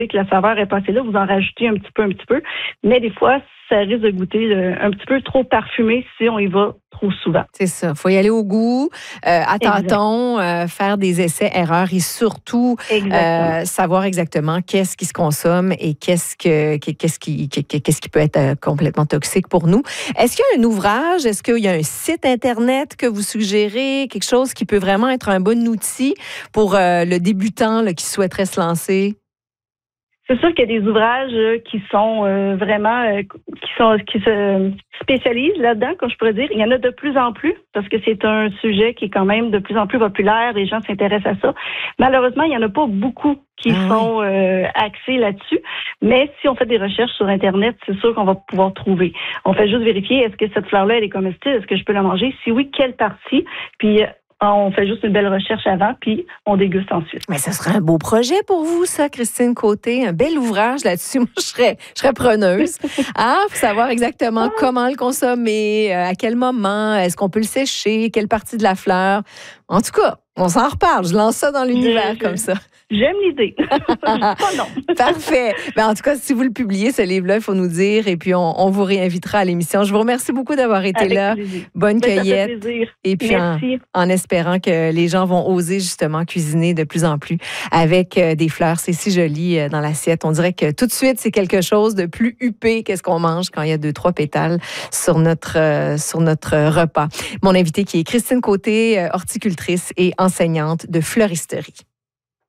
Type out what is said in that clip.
que la saveur est passée là, vous en rajoutez un petit peu. Mais des fois, ça risque de goûter un petit peu trop parfumé si on y va trop souvent. C'est ça. Il faut y aller au goût, à tâtons, faire des essais-erreurs et surtout savoir exactement qu'est-ce qui se consomme et qu'est-ce qui peut être complètement toxique pour nous. Est-ce qu'il y a un ouvrage? Est-ce qu'il y a un site Internet que vous suggérez? Quelque chose qui peut vraiment être un bon outil pour le débutant là, qui souhaiterait se lancer? C'est sûr qu'il y a des ouvrages qui sont vraiment qui se spécialisent là-dedans, comme je pourrais dire. Il y en a de plus en plus parce que c'est un sujet qui est quand même de plus en plus populaire. Les gens s'intéressent à ça. Malheureusement, il n'y en a pas beaucoup qui sont axés là-dessus. Mais si on fait des recherches sur Internet, c'est sûr qu'on va pouvoir trouver. On fait juste vérifier, est-ce que cette fleur-là, elle est comestible? Est-ce que je peux la manger? Si oui, quelle partie? Puis on fait juste une belle recherche avant, puis on déguste ensuite. Mais ce serait un beau projet pour vous, ça, Christine Côté. Un bel ouvrage là-dessus. Moi, je serais preneuse. Pour savoir exactement comment le consommer, à quel moment, est-ce qu'on peut le sécher, quelle partie de la fleur. En tout cas, on s'en reparle. Je lance ça dans l'univers comme ça. J'aime l'idée. Pas non. Parfait. Ben, en tout cas, si vous le publiez, ce livre-là, il faut nous dire et puis on vous réinvitera à l'émission. Je vous remercie beaucoup d'avoir été là. Plaisir. Bonne cueillette. Ça fait plaisir. Et puis en espérant que les gens vont oser justement cuisiner de plus en plus avec des fleurs. C'est si joli dans l'assiette. On dirait que tout de suite, c'est quelque chose de plus huppé qu'est-ce qu'on mange quand il y a 2-3 pétales sur notre repas. Mon invitée qui est Christine Côté, horticultrice et enseignante de fleuristerie.